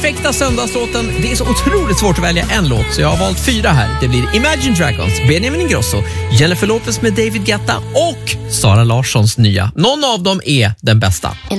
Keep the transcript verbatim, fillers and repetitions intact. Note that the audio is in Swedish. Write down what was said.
perfekta söndagslåten. Det är så otroligt svårt att välja en låt, så jag har valt fyra här. Det blir Imagine Dragons, Benjamin Ingrosso, Jennifer Lopez med David Guetta och Sara Larssons nya. Någon av dem är den bästa.